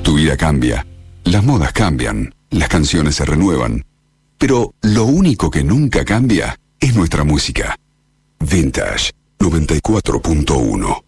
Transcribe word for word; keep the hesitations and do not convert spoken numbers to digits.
Tu vida cambia, las modas cambian, las canciones se renuevan, pero lo único que nunca cambia es nuestra música. Vintage noventa y cuatro punto uno.